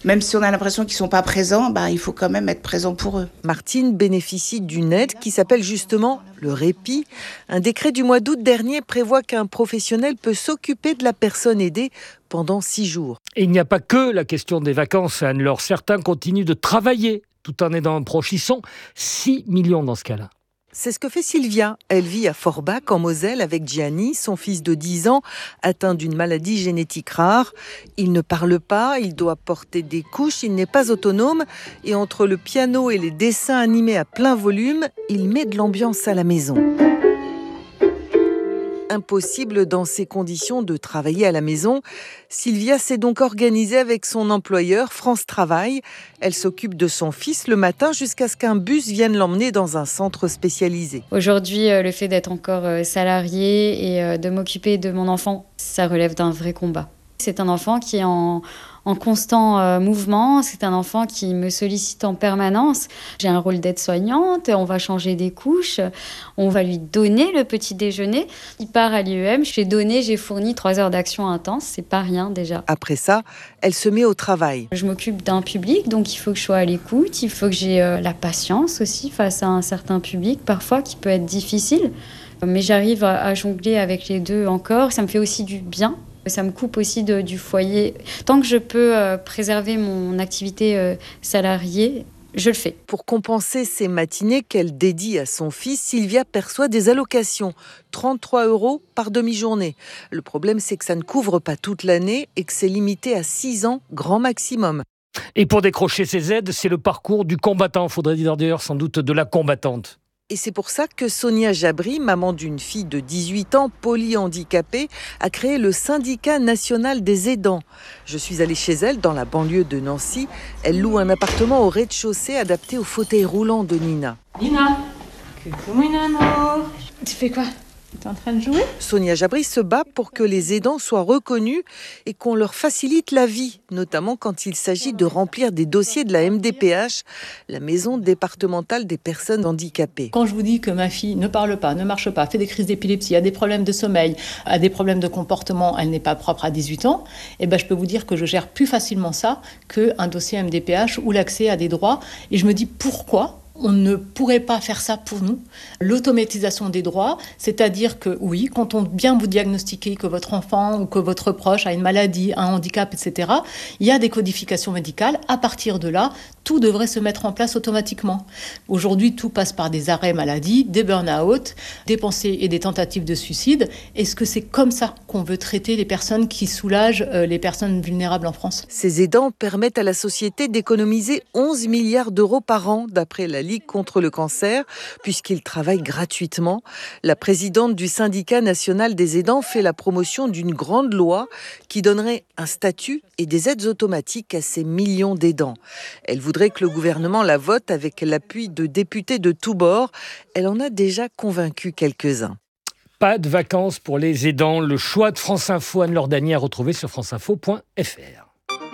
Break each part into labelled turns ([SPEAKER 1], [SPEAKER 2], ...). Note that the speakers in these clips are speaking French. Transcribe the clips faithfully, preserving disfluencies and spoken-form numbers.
[SPEAKER 1] Même si on a l'impression qu'ils ne sont pas présents, bah, il faut quand même être présent pour eux.
[SPEAKER 2] Martine bénéficie d'une aide qui s'appelle justement le répit. Un décret du mois d'août dernier prévoit qu'un professionnel peut s'occuper de la personne aidée pendant six jours.
[SPEAKER 3] Et il n'y a pas que la question des vacances, Anne-Laure. Certains continuent de travailler tout en aidant un proche. Ils sont six millions dans ce cas-là.
[SPEAKER 2] C'est ce que fait Sylvia. Elle vit à Forbach, en Moselle, avec Gianni, son fils de dix ans, atteint d'une maladie génétique rare. Il ne parle pas, il doit porter des couches, il n'est pas autonome. Et entre le piano et les dessins animés à plein volume, il met de l'ambiance à la maison. Impossible dans ces conditions de travailler à la maison. Sylvia s'est donc organisée avec son employeur France Travail. Elle s'occupe de son fils le matin jusqu'à ce qu'un bus vienne l'emmener dans un centre spécialisé.
[SPEAKER 4] Aujourd'hui, le fait d'être encore salariée et de m'occuper de mon enfant, ça relève d'un vrai combat. C'est un enfant qui est en, en constant euh, mouvement, c'est un enfant qui me sollicite en permanence. J'ai un rôle d'aide-soignante, on va changer des couches, on va lui donner le petit déjeuner. Il part à l'I E M, j'ai donné, j'ai fourni trois heures d'action intense, c'est pas rien déjà.
[SPEAKER 2] Après ça, elle se met au travail.
[SPEAKER 4] Je m'occupe d'un public, donc il faut que je sois à l'écoute, il faut que j'ai euh, la patience aussi face à un certain public, parfois qui peut être difficile. Mais j'arrive à, à jongler avec les deux encore, ça me fait aussi du bien. Ça me coupe aussi de, du foyer. Tant que je peux euh, préserver mon activité euh, salariée, je le fais.
[SPEAKER 2] Pour compenser ces matinées qu'elle dédie à son fils, Sylvia perçoit des allocations, trente-trois euros par demi-journée. Le problème, c'est que ça ne couvre pas toute l'année et que c'est limité à six ans, grand maximum.
[SPEAKER 3] Et pour décrocher ces aides, c'est le parcours du combattant. Faudrait dire d'ailleurs sans doute de la combattante.
[SPEAKER 2] Et c'est pour ça que Sonia Jabri, maman d'une fille de dix-huit ans, polyhandicapée, a créé le syndicat national des aidants. Je suis allée chez elle, dans la banlieue de Nancy. Elle loue un appartement au rez-de-chaussée adapté au fauteuil roulant de Nina.
[SPEAKER 5] Nina, coucou mon amour. Tu fais quoi ? T'es en train de jouer ?
[SPEAKER 2] Sonia Jabri se bat pour que les aidants soient reconnus et qu'on leur facilite la vie, notamment quand il s'agit de remplir des dossiers de la M D P H, la Maison départementale des personnes handicapées.
[SPEAKER 5] Quand je vous dis que ma fille ne parle pas, ne marche pas, fait des crises d'épilepsie, a des problèmes de sommeil, a des problèmes de comportement, elle n'est pas propre à dix-huit ans, eh ben je peux vous dire que je gère plus facilement ça qu'un dossier M D P H ou l'accès à des droits. Et je me dis pourquoi on ne pourrait pas faire ça pour nous. L'automatisation des droits, c'est-à-dire que oui, quand on vient vous diagnostiquer que votre enfant ou que votre proche a une maladie, un handicap, et cetera, il y a des codifications médicales. À partir de là, tout devrait se mettre en place automatiquement. Aujourd'hui, tout passe par des arrêts maladie, des burn-out, des pensées et des tentatives de suicide. Est-ce que c'est comme ça qu'on veut traiter les personnes qui soulagent les personnes vulnérables en France ?
[SPEAKER 2] Ces aidants permettent à la société d'économiser onze milliards d'euros par an, d'après la Ligue contre le cancer, puisqu'ils travaillent gratuitement. La présidente du syndicat national des aidants fait la promotion d'une grande loi qui donnerait un statut et des aides automatiques à ces millions d'aidants. Elle voudrait que le gouvernement la vote avec l'appui de députés de tous bords. Elle en a déjà convaincu quelques-uns.
[SPEAKER 3] Pas de vacances pour les aidants. Le choix de France Info, Anne-Laure Danier, à retrouver sur franceinfo point f r.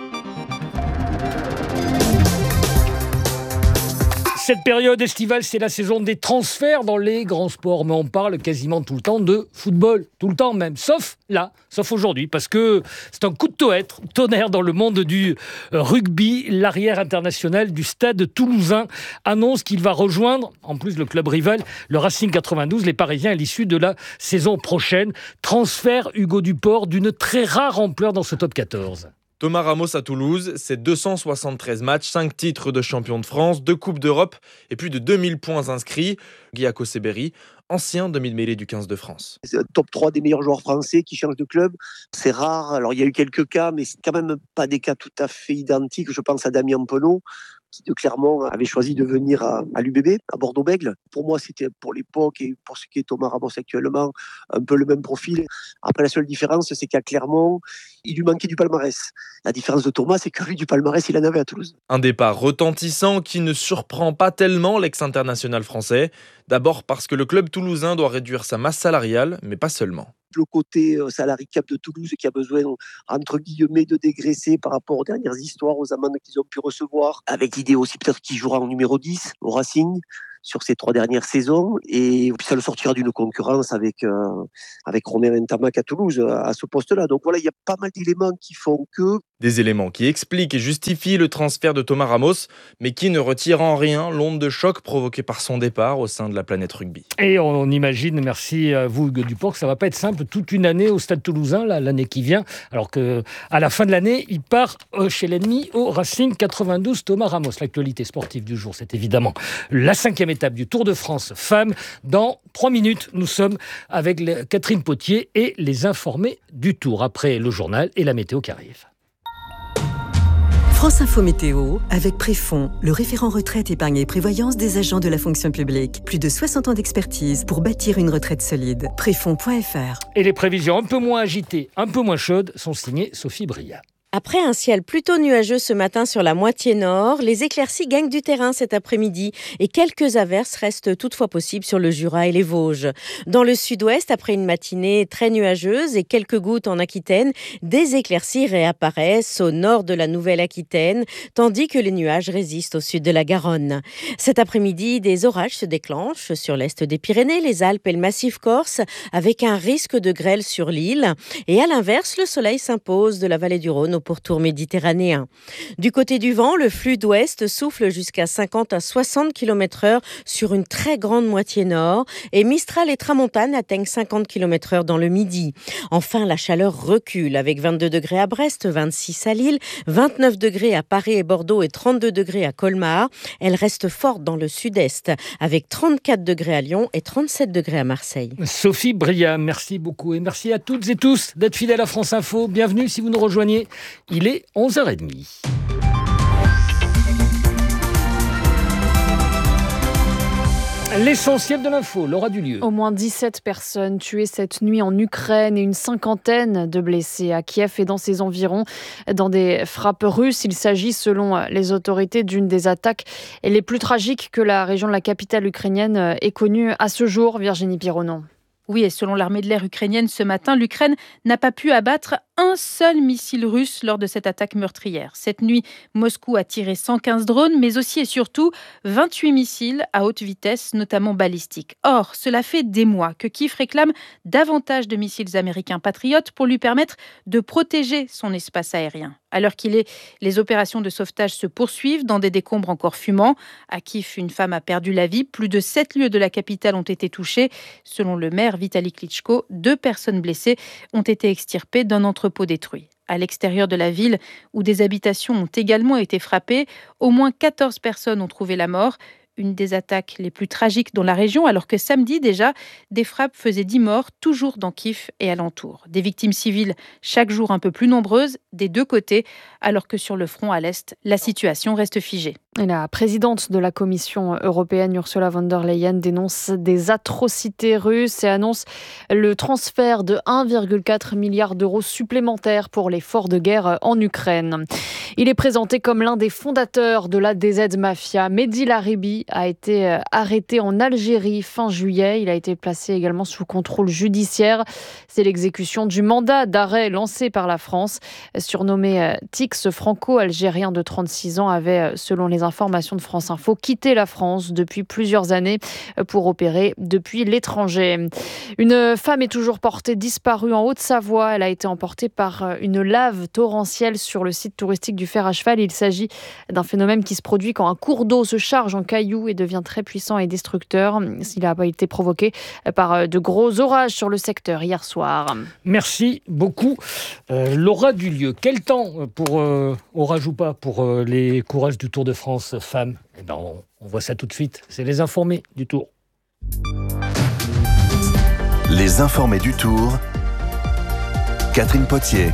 [SPEAKER 3] Cette période estivale, c'est la saison des transferts dans les grands sports, mais on parle quasiment tout le temps de football, tout le temps même, sauf là, sauf aujourd'hui, parce que c'est un coup de tonnerre, tonnerre dans le monde du rugby. L'arrière international du Stade Toulousain annonce qu'il va rejoindre, en plus le club rival, le Racing quatre-vingt-douze, les Parisiens à l'issue de la saison prochaine. Transfert, Hugo Duport, d'une très rare ampleur dans ce top quatorze.
[SPEAKER 6] Thomas Ramos à Toulouse, c'est deux cent soixante-treize matchs, cinq titres de champion de France, deux coupes d'Europe et plus de deux mille points inscrits. Guillaume Seberi, ancien demi-de-mêlée du quinze de France.
[SPEAKER 7] C'est le top trois des meilleurs joueurs français qui changent de club. C'est rare. Alors, il y a eu quelques cas, mais c'est quand même pas des cas tout à fait identiques. Je pense à Damien Penaud, qui de Clermont avait choisi de venir à, à l'U B B, à Bordeaux-Bègles. Pour moi, c'était pour l'époque et pour ce qui est Thomas Ramos actuellement, un peu le même profil. Après, la seule différence, c'est qu'à Clermont, il lui manquait du palmarès. La différence de Thomas, c'est que lui, du palmarès, il en avait à Toulouse.
[SPEAKER 6] Un départ retentissant qui ne surprend pas tellement l'ex-international français. D'abord parce que le club toulousain doit réduire sa masse salariale, mais pas seulement.
[SPEAKER 7] Le côté salarié cap de Toulouse qui a besoin, entre guillemets, de dégraisser par rapport aux dernières histoires, aux amendes qu'ils ont pu recevoir, avec l'idée aussi peut-être qu'il jouera en numéro dix au Racing. sur ces trois dernières saisons. Et puis ça le sortira d'une concurrence avec, euh, avec Romain Ntamak à Toulouse, à ce poste-là. Donc voilà, il y a pas mal d'éléments qui font que...
[SPEAKER 6] Des éléments qui expliquent et justifient le transfert de Thomas Ramos, mais qui ne retirent en rien l'onde de choc provoquée par son départ au sein de la planète rugby.
[SPEAKER 3] Et on imagine, merci à vous Hugo Duport, que ça ne va pas être simple toute une année au Stade Toulousain, là, l'année qui vient, alors qu'à la fin de l'année, il part chez l'ennemi au Racing quatre-vingt-douze. Thomas Ramos, l'actualité sportive du jour, c'est évidemment la cinquième étape du Tour de France femmes. Dans trois minutes, nous sommes avec Catherine Potier et les informés du Tour, après le journal et la météo qui arrive.
[SPEAKER 8] France Info Météo, avec Préfond, le référent retraite, épargne et prévoyance des agents de la fonction publique. Plus de soixante ans d'expertise pour bâtir une retraite solide. Préfond point f r.
[SPEAKER 3] Et les prévisions un peu moins agitées, un peu moins chaudes, sont signées Sophie Bria.
[SPEAKER 9] Après un ciel plutôt nuageux ce matin sur la moitié nord, les éclaircies gagnent du terrain cet après-midi et quelques averses restent toutefois possibles sur le Jura et les Vosges. Dans le sud-ouest, après une matinée très nuageuse et quelques gouttes en Aquitaine, des éclaircies réapparaissent au nord de la Nouvelle-Aquitaine, tandis que les nuages résistent au sud de la Garonne. Cet après-midi, des orages se déclenchent sur l'est des Pyrénées, les Alpes et le Massif corse, avec un risque de grêle sur l'île. Et à l'inverse, le soleil s'impose de la vallée du Rhône au pourtour méditerranéen. Du côté du vent, le flux d'ouest souffle jusqu'à cinquante à soixante kilomètres heure sur une très grande moitié nord et Mistral et Tramontane atteignent cinquante kilomètres heure dans le midi. Enfin, la chaleur recule avec vingt-deux degrés à Brest, vingt-six à Lille, vingt-neuf degrés à Paris et Bordeaux et trente-deux degrés à Colmar. Elle reste forte dans le sud-est avec trente-quatre degrés à Lyon et trente-sept degrés à Marseille.
[SPEAKER 3] Sophie Bria, merci beaucoup et merci à toutes et tous d'être fidèles à France Info. Bienvenue si vous nous rejoignez. Il est onze heures trente. L'essentiel de l'info, Laura Dulieu.
[SPEAKER 10] Au moins dix-sept personnes tuées cette nuit en Ukraine et une cinquantaine de blessés à Kiev et dans ses environs dans des frappes russes. Il s'agit, selon les autorités, d'une des attaques les plus tragiques que la région de la capitale ukrainienne ait connue à ce jour. Virginie Pironon.
[SPEAKER 11] Oui, et selon l'armée de l'air ukrainienne, ce matin, l'Ukraine n'a pas pu abattre un seul missile russe lors de cette attaque meurtrière. Cette nuit, Moscou a tiré cent quinze drones, mais aussi et surtout vingt-huit missiles à haute vitesse, notamment balistiques. Or, cela fait des mois que Kiev réclame davantage de missiles américains patriotes pour lui permettre de protéger son espace aérien. À l'heure qu'il est, les opérations de sauvetage se poursuivent dans des décombres encore fumants. À Kiev, une femme a perdu la vie. Plus de sept lieux de la capitale ont été touchés. Selon le maire Vitaly Klitschko, deux personnes blessées ont été extirpées d'un entrepôt détruit. À l'extérieur de la ville, où des habitations ont également été frappées, au moins quatorze personnes ont trouvé la mort. Une des attaques les plus tragiques dans la région, alors que samedi déjà, des frappes faisaient dix morts, toujours dans Kiev et alentour. Des victimes civiles chaque jour un peu plus nombreuses, des deux côtés, alors que sur le front à l'Est, la situation reste figée.
[SPEAKER 10] Et la présidente de la Commission européenne, Ursula von der Leyen, dénonce des atrocités russes et annonce le transfert de un virgule quatre milliard d'euros supplémentaires pour l'effort de guerre en Ukraine. Il est présenté comme l'un des fondateurs de la D Z Mafia. Mehdi Laribi a été arrêté en Algérie fin juillet. Il a été placé également sous contrôle judiciaire. C'est l'exécution du mandat d'arrêt lancé par la France. Surnommé Tix, franco-algérien de trente-six ans, avait, selon les informations de France Info, quitté la France depuis plusieurs années pour opérer depuis l'étranger. Une femme est toujours portée disparue en Haute-Savoie. Elle a été emportée par une lave torrentielle sur le site touristique du Fer à Cheval. Il s'agit d'un phénomène qui se produit quand un cours d'eau se charge en cailloux et devient très puissant et destructeur. Il a été provoqué par de gros orages sur le secteur hier soir.
[SPEAKER 3] Merci beaucoup, euh, Laura Dulieu. Quel temps pour euh, orage ou pas pour euh, les courages du Tour de France femmes? Eh ben, on, on voit ça tout de suite. C'est les informés du Tour.
[SPEAKER 12] Les informés du Tour. Catherine Potier.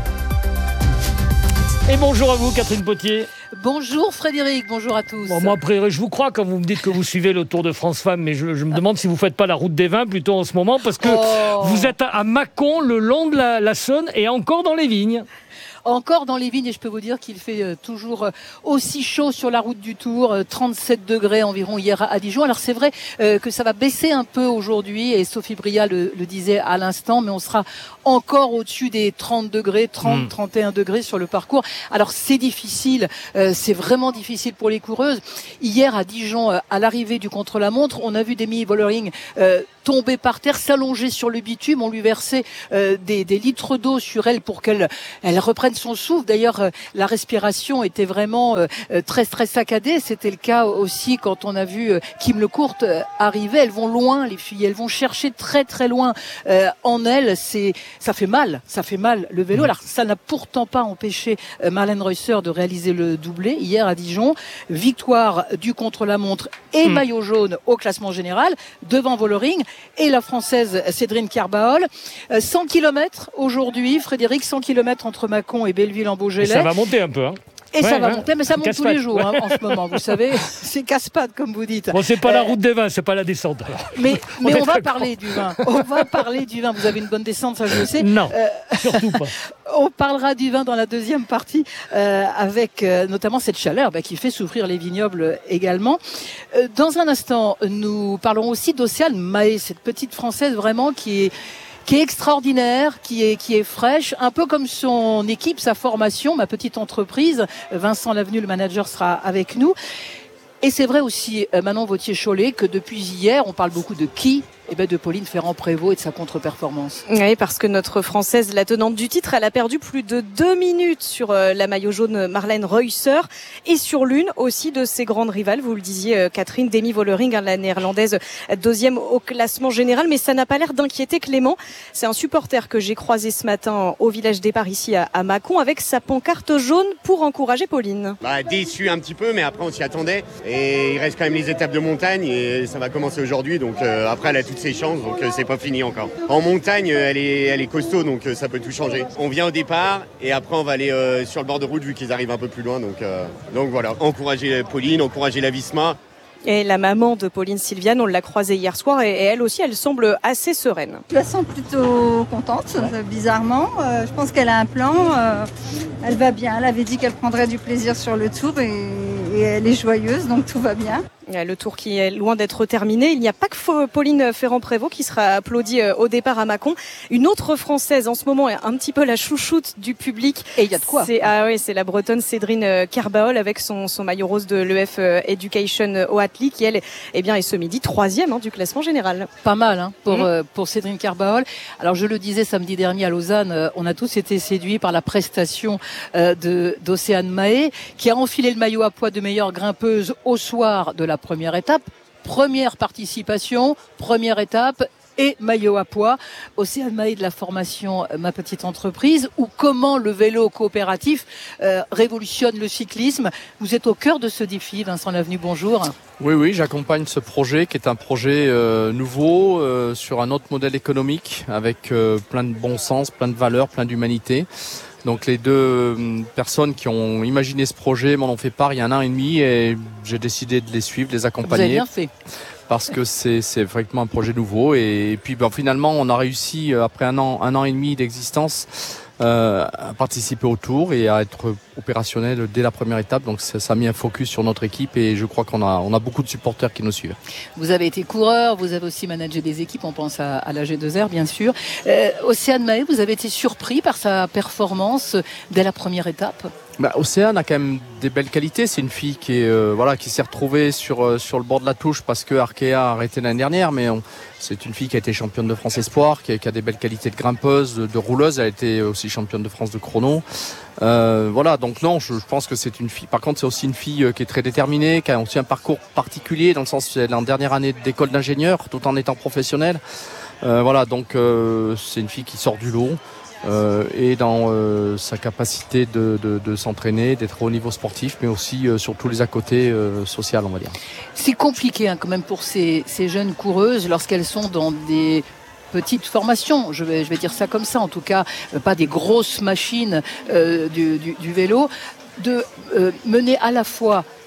[SPEAKER 3] Et bonjour à vous, Catherine Potier.
[SPEAKER 13] Bonjour Frédéric, bonjour à tous.
[SPEAKER 3] Bon, moi, après, je vous crois quand vous me dites que vous suivez le Tour de France Femmes, mais je, je me demande si vous ne faites pas la route des vins plutôt en ce moment, parce que oh. vous êtes à, à Mâcon, le long de la, la Saône et encore dans les vignes.
[SPEAKER 13] encore dans les vignes et je peux vous dire qu'il fait euh, toujours euh, aussi chaud sur la route du Tour, euh, trente-sept degrés environ hier à, à Dijon. Alors c'est vrai euh, que ça va baisser un peu aujourd'hui et Sophie Bria le, le disait à l'instant, mais on sera encore au-dessus des trente degrés, trente, mmh. trente et un degrés sur le parcours. Alors c'est difficile, euh, c'est vraiment difficile pour les coureuses. Hier à Dijon, euh, à l'arrivée du contre-la-montre, on a vu Demi Vollering euh, tomber par terre, s'allonger sur le bitume. On lui versait euh, des, des litres d'eau sur elle pour qu'elle elle reprenne son souffle. D'ailleurs, euh, la respiration était vraiment euh, très très saccadée. C'était le cas aussi quand on a vu euh, Kim Lecourt euh, arriver. Elles vont loin, les filles. Elles vont chercher très très loin euh, en elles. C'est ça fait mal, ça fait mal le vélo. Alors ça n'a pourtant pas empêché euh, Marlène Reusser de réaliser le doublé hier à Dijon. Victoire du contre-la-montre et mmh. maillot jaune au classement général devant Vollering et la Française Cédrine Kerbaol. Euh, cent kilomètres aujourd'hui, Frédéric, cent kilomètres entre Mâcon et Belleville-en-Beaujolais.
[SPEAKER 3] Ça va monter un peu, hein.
[SPEAKER 13] Et
[SPEAKER 3] ouais,
[SPEAKER 13] ça va
[SPEAKER 3] hein.
[SPEAKER 13] monter, mais ça monte
[SPEAKER 3] Casse-pattes.
[SPEAKER 13] tous les jours hein, en ce moment, vous savez. C'est casse-pattes, comme vous dites.
[SPEAKER 3] Bon, c'est pas euh... la route des vins, c'est pas la descente. Alors.
[SPEAKER 13] Mais, mais on,
[SPEAKER 3] on
[SPEAKER 13] va parler du vin. On va parler du vin. Vous avez une bonne descente, ça je le sais.
[SPEAKER 3] Non, euh... surtout pas.
[SPEAKER 13] On parlera du vin dans la deuxième partie euh, avec euh, notamment cette chaleur bah, qui fait souffrir les vignobles également. Euh, dans un instant, nous parlerons aussi d'Océane Mahé, cette petite Française vraiment qui est qui est extraordinaire, qui est qui est fraîche, un peu comme son équipe, sa formation, ma petite entreprise. Vincent Lavenu, le manager, sera avec nous. Et c'est vrai aussi, Manon Vauthier-Cholet, que depuis hier, on parle beaucoup de qui eh ben de Pauline Ferrand-Prévot et de sa contre-performance.
[SPEAKER 14] Oui, parce que notre Française, la tenante du titre, elle a perdu plus de deux minutes sur euh, la maillot jaune Marlène Reusser et sur l'une aussi de ses grandes rivales, vous le disiez euh, Catherine, Demi Vollering, hein, la néerlandaise, deuxième au classement général, mais ça n'a pas l'air d'inquiéter Clément. C'est un supporter que j'ai croisé ce matin au village départ ici à, à Mâcon avec sa pancarte jaune pour encourager Pauline.
[SPEAKER 15] Bah, déçu un petit peu, mais après on s'y attendait et il reste quand même les étapes de montagne et ça va commencer aujourd'hui, donc euh, après elle a tout ses chances, donc euh, c'est pas fini encore. En montagne, euh, elle est, elle est costaud, donc euh, ça peut tout changer. On vient au départ et après on va aller euh, sur le bord de route vu qu'ils arrivent un peu plus loin, donc, euh, donc voilà. Encourager Pauline, encourager la Visma.
[SPEAKER 14] Et la maman de Pauline Sylviane, on l'a croisée hier soir et, et elle aussi, elle semble assez sereine.
[SPEAKER 16] Je la sens plutôt contente, bizarrement. Euh, je pense qu'elle a un plan. Euh, elle va bien. Elle avait dit qu'elle prendrait du plaisir sur le tour et, et elle est joyeuse, donc tout va bien.
[SPEAKER 14] Le tour qui est loin d'être terminé. Il n'y a pas que Pauline Ferrand-Prévot qui sera applaudie au départ à Mâcon. Une autre Française en ce moment est un petit peu la chouchoute du public.
[SPEAKER 13] Et il y a de quoi.
[SPEAKER 14] C'est, ah oui, c'est la Bretonne Cédrine Kerbaol avec son, son maillot rose de l'E F Education Oatly qui, elle, eh bien, est ce midi troisième hein, du classement général.
[SPEAKER 13] Pas mal hein, pour,
[SPEAKER 14] mmh.
[SPEAKER 13] euh, pour Cédrine Kerbaol. Alors je le disais samedi dernier à Lausanne, euh, on a tous été séduits par la prestation euh, de, d'Océane Mahé qui a enfilé le maillot à poids de meilleure grimpeuse au soir de la première étape, première participation, première étape et maillot à poids. Océane Mahé de la formation Ma Petite Entreprise, ou comment le vélo coopératif euh, révolutionne le cyclisme. Vous êtes au cœur de ce défi, Vincent Lavenu, bonjour.
[SPEAKER 17] Oui, oui, j'accompagne ce projet qui est un projet euh, nouveau euh, sur un autre modèle économique avec euh, plein de bon sens, plein de valeurs, plein d'humanité. Donc les deux euh, personnes qui ont imaginé ce projet m'en ont fait part il y a un an et demi et j'ai décidé de les suivre, de les accompagner.
[SPEAKER 13] Vous avez bien fait.
[SPEAKER 17] Parce que c'est, c'est vraiment un projet nouveau et, et puis ben, finalement on a réussi après un an, un an et demi d'existence euh, à participer au Tour et à être opérationnel dès la première étape. Donc ça, ça a mis un focus sur notre équipe et je crois qu'on a, on a beaucoup de supporters qui nous suivent.
[SPEAKER 13] Vous avez été coureur, vous avez aussi managé des équipes, on pense à, à la G deux R bien sûr. Euh, Océane Mahé, vous avez été surpris par sa performance dès la première étape ?
[SPEAKER 17] Bah, Océane a quand même des belles qualités. C'est une fille qui est euh, voilà qui s'est retrouvée sur euh, sur le bord de la touche parce que Arkea a arrêté l'année dernière, mais on, c'est une fille qui a été championne de France espoir, qui a, qui a des belles qualités de grimpeuse, de, de rouleuse. Elle a été aussi championne de France de chrono. Euh, voilà, donc non, je, je pense que c'est une fille. Par contre, c'est aussi une fille euh, qui est très déterminée, qui a aussi un parcours particulier dans le sens qu'elle est en dernière année d'école d'ingénieur, tout en étant professionnelle. Euh, voilà, donc euh, c'est une fille qui sort du lot. Euh, et dans euh, sa capacité de, de, de s'entraîner, d'être au niveau sportif, mais aussi euh, sur tous les à côté euh, social, on va dire.
[SPEAKER 13] C'est compliqué hein, quand même pour ces, ces jeunes coureuses lorsqu'elles sont dans des petites formations, je vais, je vais dire ça comme ça, en tout cas euh, pas des grosses machines euh, du, du, du vélo, de euh, mener à la fois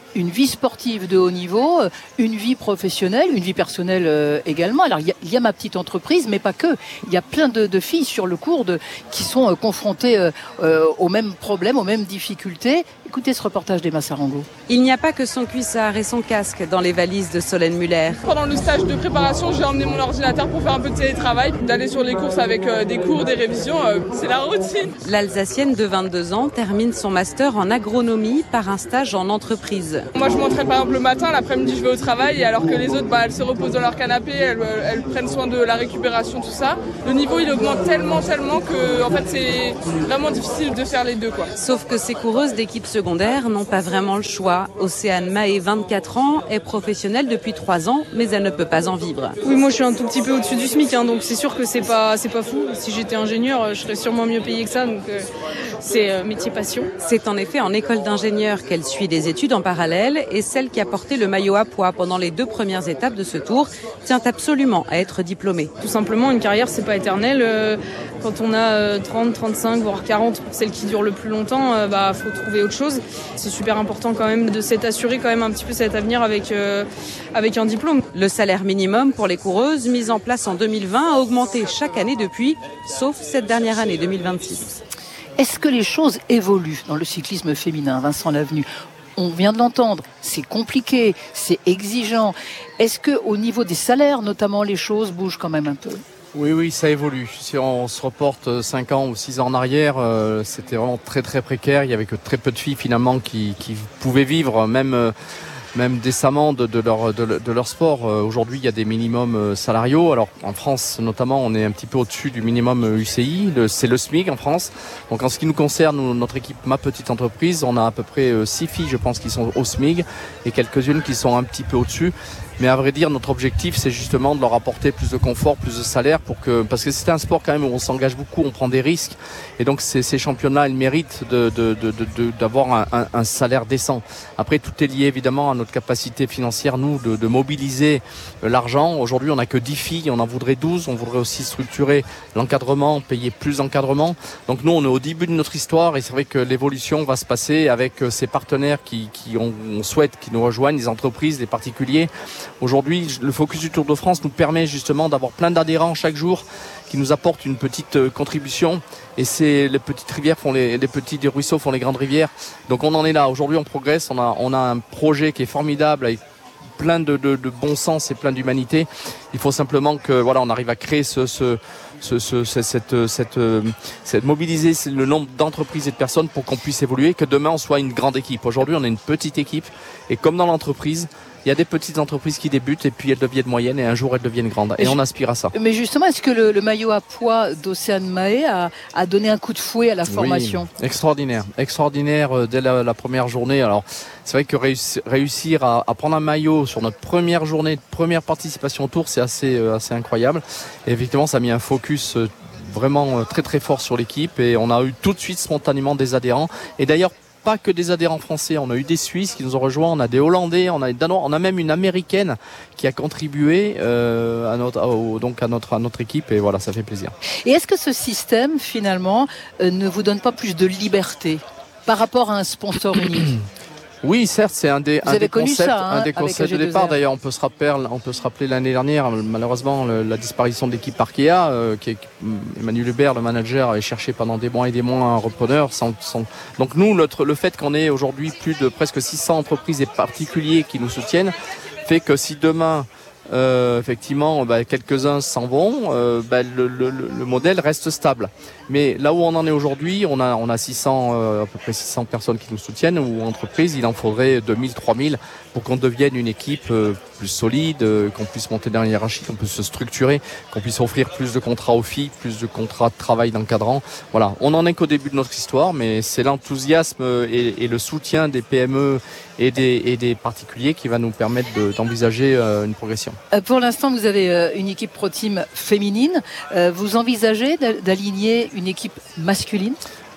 [SPEAKER 13] une vie sportive de haut niveau, une vie professionnelle, une vie personnelle euh, également. Alors, il y, y a ma petite entreprise, mais pas que. Il y a plein de, de filles sur le cours de, qui sont euh, confrontées euh, euh, aux mêmes problèmes, aux mêmes difficultés. Écoutez ce reportage d'Emma Sarango.
[SPEAKER 18] Il n'y a pas que son cuissard et son casque dans les valises de Solène Muller.
[SPEAKER 19] Pendant le stage de préparation, j'ai emmené mon ordinateur pour faire un peu de télétravail, d'aller sur les courses avec euh, des cours, des révisions. Euh, c'est la routine.
[SPEAKER 18] L'Alsacienne de vingt-deux ans termine son master en agronomie par un stage en entreprise.
[SPEAKER 19] Moi, je m'entraîne par exemple le matin, l'après-midi, je vais au travail, et alors que les autres, bah, elles se reposent dans leur canapé, elles, elles prennent soin de la récupération, tout ça. Le niveau, il augmente tellement, tellement que, en fait, c'est vraiment difficile de faire les deux, quoi.
[SPEAKER 18] Sauf que ces coureuses d'équipe secondaire n'ont pas vraiment le choix. Océane Mahé, vingt-quatre ans, est professionnelle depuis trois ans, mais elle ne peut pas en vivre.
[SPEAKER 20] Oui, moi je suis un tout petit peu au-dessus du SMIC, hein, donc c'est sûr que c'est pas, c'est pas fou. Si j'étais ingénieur, je serais sûrement mieux payée que ça, donc euh, c'est euh, métier passion.
[SPEAKER 18] C'est en effet en école d'ingénieur qu'elle suit des études en parallèle, et celle qui a porté le maillot à pois pendant les deux premières étapes de ce tour tient absolument à être diplômée.
[SPEAKER 20] Tout simplement, une carrière, c'est pas éternel. Euh, quand on a euh, trente, trente-cinq, voire quarante, pour celle qui dure le plus longtemps, euh, bah faut trouver autre chose. C'est super important quand même de s'être assuré quand même un petit peu cet avenir avec, euh, avec un diplôme.
[SPEAKER 18] Le salaire minimum pour les coureuses, mis en place en deux mille vingt, a augmenté chaque année depuis, sauf cette dernière année deux mille vingt-six.
[SPEAKER 13] Est-ce que les choses évoluent dans le cyclisme féminin, Vincent Lavenu ? On vient de l'entendre, c'est compliqué, c'est exigeant. Est-ce qu'au niveau des salaires, notamment, les choses bougent quand même un peu ?
[SPEAKER 17] Oui, oui, ça évolue. Si on se reporte cinq ans ou six ans en arrière, euh, c'était vraiment très très précaire. Il y avait que très peu de filles finalement qui, qui pouvaient vivre même, euh, même décemment de, de, leur, de, de leur sport. Euh, aujourd'hui, il y a des minimums salariaux. Alors en France notamment, on est un petit peu au-dessus du minimum U C I. Le, c'est le SMIC en France. Donc en ce qui nous concerne, nous, notre équipe Ma Petite Entreprise, on a à peu près euh, six filles, je pense, qui sont au SMIC et quelques-unes qui sont un petit peu au-dessus. Mais à vrai dire, notre objectif, c'est justement de leur apporter plus de confort, plus de salaire, pour que, parce que c'est un sport quand même où on s'engage beaucoup, on prend des risques, et donc ces, ces championnats, ils méritent de, de, de, de, d'avoir un, un, un salaire décent. Après, tout est lié évidemment à notre capacité financière, nous, de, de mobiliser l'argent. Aujourd'hui, on n'a que dix filles, on en voudrait douze, on voudrait aussi structurer l'encadrement, payer plus d'encadrement. Donc nous, on est au début de notre histoire, et c'est vrai que l'évolution va se passer avec ces partenaires qui, qui on, on souhaite, qui nous rejoignent, les entreprises, les particuliers. Aujourd'hui, le Focus du Tour de France nous permet justement d'avoir plein d'adhérents chaque jour qui nous apportent une petite contribution. Et c'est les petites rivières font les, les petits ruisseaux font les grandes rivières. Donc on en est là. Aujourd'hui, on progresse. On a, on a un projet qui est formidable avec plein de, de, de bon sens et plein d'humanité. Il faut simplement que voilà, on arrive à créer ce, ce, ce, ce cette, cette, cette mobiliser le nombre d'entreprises et de personnes pour qu'on puisse évoluer, que demain on soit une grande équipe. Aujourd'hui, on est une petite équipe et comme dans l'entreprise, il y a des petites entreprises qui débutent et puis elles deviennent moyennes et un jour elles deviennent grandes. Et, et on aspire à ça.
[SPEAKER 13] Mais justement, est-ce que le, le maillot à pois d'Océane Mahé a, a donné un coup de fouet à la formation ?
[SPEAKER 17] Oui, extraordinaire. Extraordinaire euh, dès la, la première journée. Alors, c'est vrai que réussir, réussir à, à prendre un maillot sur notre première journée, première participation au Tour, c'est assez, euh, assez incroyable. Et effectivement, ça a mis un focus euh, vraiment euh, très très fort sur l'équipe et on a eu tout de suite spontanément des adhérents. Et d'ailleurs, pas que des adhérents français, on a eu des Suisses qui nous ont rejoints, on a des Hollandais, on a des Danois, on a même une Américaine qui a contribué euh, à, notre, à, donc à, notre, à notre équipe et voilà, ça fait plaisir.
[SPEAKER 13] Et est-ce que ce système finalement euh, ne vous donne pas plus de liberté par rapport à un sponsor unique ?
[SPEAKER 17] Oui, certes, c'est un des, un des concepts,
[SPEAKER 13] ça, hein,
[SPEAKER 17] un des concepts de départ. D'ailleurs, on peut se rappeler, on peut se rappeler l'année dernière, malheureusement, le, la disparition de l'équipe Arkea, euh, qui est, Emmanuel Hubert, le manager, avait cherché pendant des mois et des mois un repreneur. Sans, sans... Donc nous, notre, le fait qu'on ait aujourd'hui plus de presque six cents entreprises et particuliers qui nous soutiennent, fait que si demain, Euh, effectivement, bah, quelques-uns s'en vont, euh, bah, le, le, le modèle reste stable. Mais là où on en est aujourd'hui, on a, on a six cents, euh, à peu près six cents personnes qui nous soutiennent, ou entreprises, il en faudrait deux mille, trois mille pour qu'on devienne une équipe euh, plus solide, euh, qu'on puisse monter dans la hiérarchie, qu'on puisse se structurer, qu'on puisse offrir plus de contrats aux filles, plus de contrats de travail d'encadrant. Voilà, on en est qu'au début de notre histoire, mais c'est l'enthousiasme et, et le soutien des P M E et des, et des particuliers qui va nous permettre de, d'envisager euh, une progression.
[SPEAKER 13] Pour l'instant, vous avez euh, une équipe pro team féminine. Euh, vous envisagez d'aligner une équipe masculine ?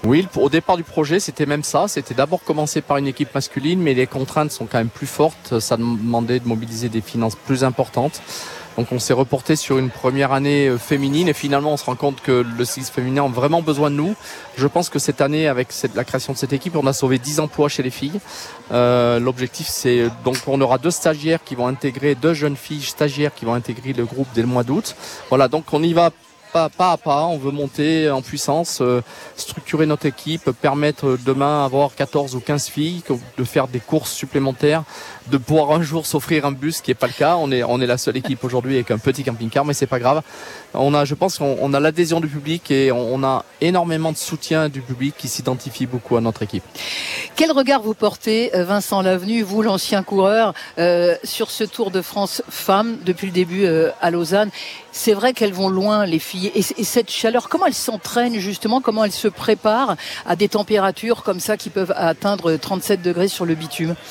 [SPEAKER 17] Oui, au départ du projet, c'était même ça. C'était d'abord commencer par une équipe masculine, mais les contraintes sont quand même plus fortes. Ça demandait de mobiliser des finances plus importantes. Donc on s'est reporté sur une première année féminine et finalement on se rend compte que le cyclisme féminin a vraiment besoin de nous. Je pense que cette année, avec cette, la création de cette équipe, on a sauvé dix emplois chez les filles. Euh, l'objectif, c'est donc on aura deux stagiaires qui vont intégrer, deux jeunes filles stagiaires qui vont intégrer le groupe dès le mois d'août. Voilà, donc on y va pas, pas à pas, on veut monter en puissance, euh, structurer notre équipe, permettre demain avoir quatorze ou quinze filles, de faire des courses supplémentaires, de pouvoir un jour s'offrir un bus, ce qui n'est pas le cas. On est, on est la seule équipe aujourd'hui avec un petit camping-car, mais c'est pas grave. On a, je pense qu'on on a l'adhésion du public et on, on a énormément de soutien du public qui s'identifie beaucoup à notre équipe.
[SPEAKER 13] Quel regard vous portez, Vincent Lavenu, vous l'ancien coureur, euh, sur ce Tour de France femmes depuis le début euh, à Lausanne? C'est vrai qu'elles vont loin, les filles. Et, et cette chaleur, comment elles s'entraînent justement? Comment elles se préparent à des températures comme ça qui peuvent atteindre trente-sept degrés sur le bitume?